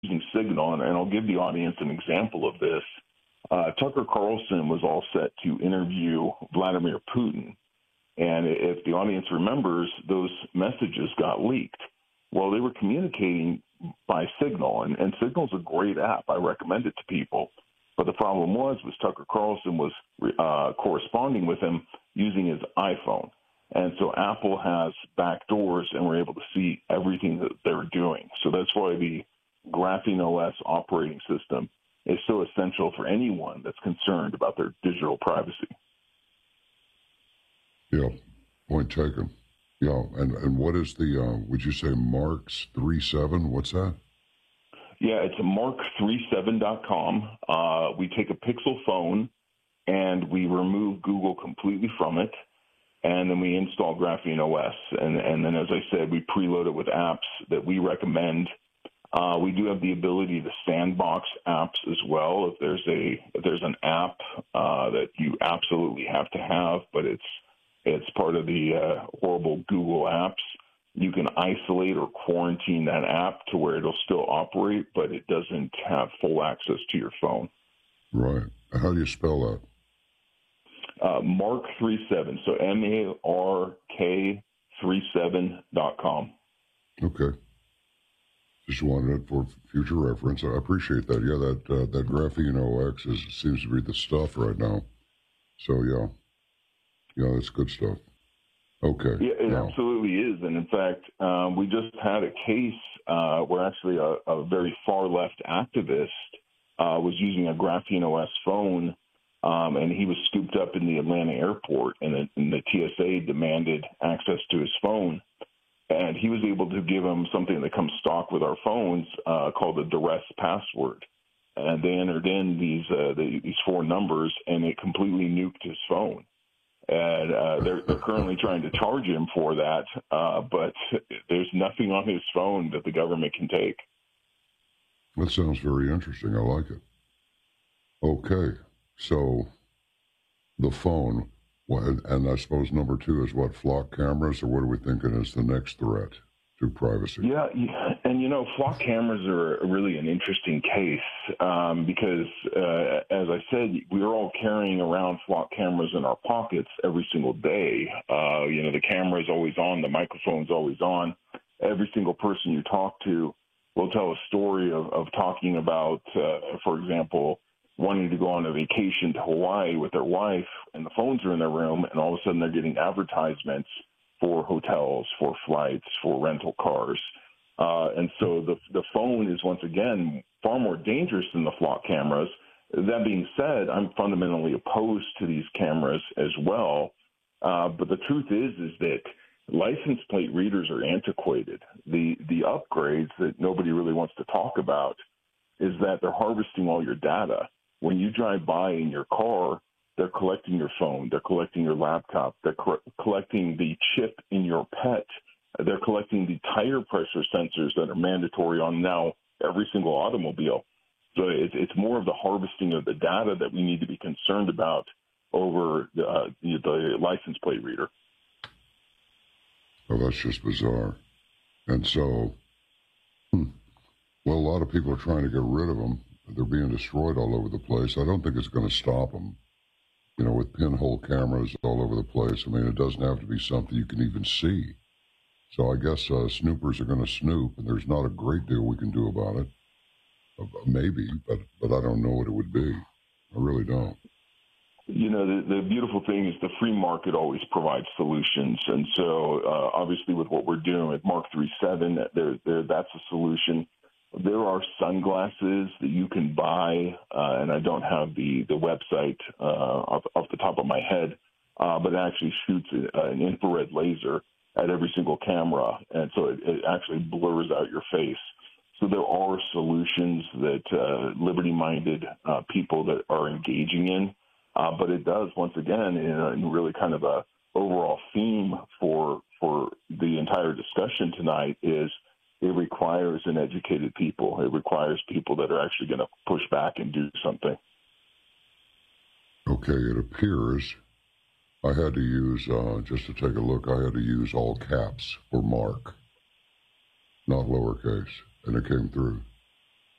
using Signal, and I'll give the audience an example of this. Tucker Carlson was all set to interview Vladimir Putin. And if the audience remembers, those messages got leaked. Well, they were communicating by Signal, and Signal's a great app. I recommend it to people. But the problem was Tucker Carlson was corresponding with him using his iPhone. And so Apple has back doors, and we're able to see everything that they're doing. So that's why the Graphene OS operating system is so essential for anyone that's concerned about their digital privacy. Yeah, point taken. Yeah, and what is the, would you say Marks 37? What's that? Yeah, it's mark37.com. We take a Pixel phone, and we remove Google completely from it, and then we install Graphene OS. And then, as I said, we preload it with apps that we recommend. We do have the ability to sandbox apps as well. If there's an app that you absolutely have to have, but it's part of the horrible Google apps, you can isolate or quarantine that app to where it'll still operate, but it doesn't have full access to your phone. Right. How do you spell that? Mark37, so MARK37.com. Okay. Just wanted it for future reference. I appreciate that. Yeah, that Graphene OS seems to be the stuff right now. So, yeah, that's good stuff. Okay. Yeah, it absolutely is. And in fact, we just had a case where actually a very far left activist was using a Graphene OS phone, and he was scooped up in the Atlanta airport, and the TSA demanded access to his phone. And he was able to give him something that comes stock with our phones called a duress password. And they entered in these four numbers, and it completely nuked his phone. And they're currently trying to charge him for that, but there's nothing on his phone that the government can take. That sounds very interesting. I like it. Okay, so the phone, and I suppose number two is what, flock cameras, or what are we thinking is the next threat to privacy? Yeah, and flock cameras are really an interesting case because, as I said, we're all carrying around flock cameras in our pockets every single day. The camera is always on, the microphone's always on. Every single person you talk to will tell a story of talking about, for example, wanting to go on a vacation to Hawaii with their wife, and the phones are in their room, and all of a sudden they're getting advertisements for hotels, for flights, for rental cars. And so the phone is, once again, far more dangerous than the flock cameras. That being said, I'm fundamentally opposed to these cameras as well. But the truth is that license plate readers are antiquated. The upgrades that nobody really wants to talk about is that they're harvesting all your data. When you drive by in your car, they're collecting your phone, they're collecting your laptop, they're collecting the chip in your pet, they're collecting the tire pressure sensors that are mandatory on now every single automobile. So it's more of the harvesting of the data that we need to be concerned about over the license plate reader. Oh, that's just bizarre. And so, well, a lot of people are trying to get rid of them. They're being destroyed all over the place. I don't think it's going to stop them. With pinhole cameras all over the place. I mean, it doesn't have to be something you can even see. So I guess snoopers are going to snoop, and there's not a great deal we can do about it. Maybe, but I don't know what it would be. I really don't. The beautiful thing is the free market always provides solutions. And so obviously with what we're doing with Mark 37, that's a solution. There are sunglasses that you can buy, and I don't have the website off the top of my head, but it actually shoots an infrared laser at every single camera, and so it actually blurs out your face. So there are solutions that liberty-minded people that are engaging in, but it does, once again, in really kind of a overall theme for the entire discussion tonight is it requires an educated people. It requires people that are actually going to push back and do something. Okay, it appears I had to use, just to take a look, I had to use all caps for Mark, not lowercase, and it came through.